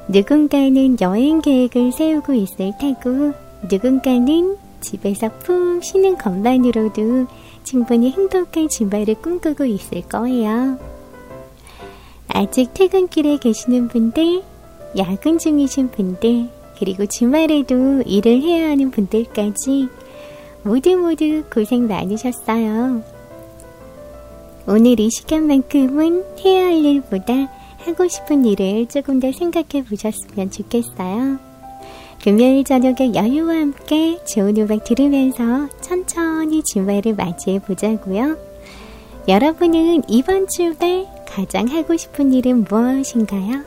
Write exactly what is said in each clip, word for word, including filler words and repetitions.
누군가는 여행 계획을 세우고 있을 테고 누군가는 집에서 푹 쉬는 것만으로도 충분히 행복한 주말을 꿈꾸고 있을 거예요. 아직 퇴근길에 계시는 분들, 야근 중이신 분들, 그리고 주말에도 일을 해야 하는 분들까지 모두 모두 고생 많으셨어요. 오늘 이 시간만큼은 해야 할 일보다 하고 싶은 일을 조금 더 생각해 보셨으면 좋겠어요. 금요일 저녁에 여유와 함께 좋은 음악 들으면서 천천히 주말을 맞이해 보자고요. 여러분은 이번 주말 가장 하고 싶은 일은 무엇인가요?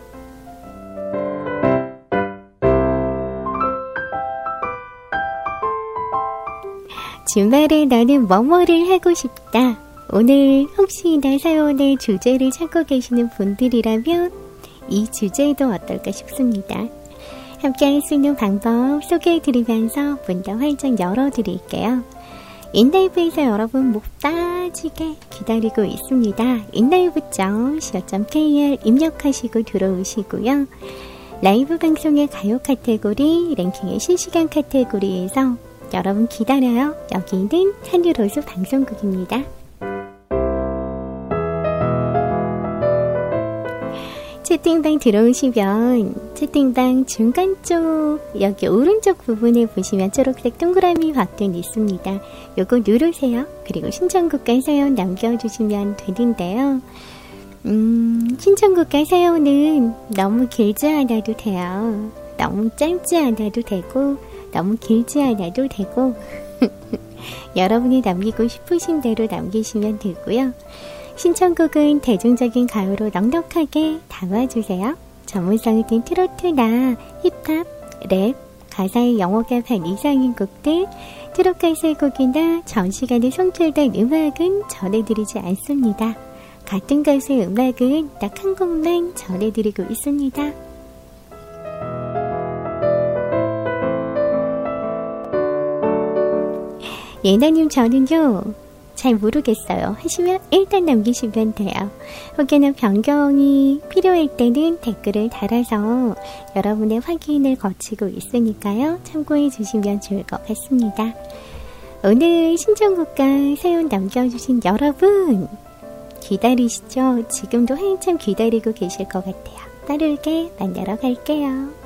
주말에 나는 뭐뭐를 하고 싶다. 오늘 혹시나 사연의 주제를 찾고 계시는 분들이라면 이 주제도 어떨까 싶습니다. 함께 할 수 있는 방법 소개해드리면서 문 더 활짝 열어드릴게요. 인라이브에서 여러분 목 빠지게 기다리고 있습니다. 인라이브 점 씨오 점 케이알 입력하시고 들어오시고요. 라이브 방송의 가요 카테고리, 랭킹의 실시간 카테고리에서 여러분 기다려요. 여기는 한유로즈 방송국입니다. 채팅방 들어오시면 채팅방 중간 쪽 여기 오른쪽 부분에 보시면 초록색 동그라미 버튼 있습니다. 요거 누르세요. 그리고 신청곡과 사연 남겨주시면 되는데요. 음, 신청곡과 사연은 너무 길지 않아도 돼요. 너무 짧지 않아도 되고 너무 길지 않아도 되고 여러분이 남기고 싶으신 대로 남기시면 되고요. 신청곡은 대중적인 가요로 넉넉하게 담아주세요. 전문성이 된 트로트나 힙합, 랩, 가사의 영어가 반 이상인 곡들, 트롯 가수의 곡이나 전 시간에 송출된 음악은 전해드리지 않습니다. 같은 가수의 음악은 딱 한 곡만 전해드리고 있습니다. 예나님 저는요 잘 모르겠어요 하시면 일단 남기시면 돼요. 혹여나 변경이 필요할 때는 댓글을 달아서 여러분의 확인을 거치고 있으니까요. 참고해 주시면 좋을 것 같습니다. 오늘 신청곡과 사연 남겨주신 여러분 기다리시죠? 지금도 한참 기다리고 계실 것 같아요. 빠르게 만나러 갈게요.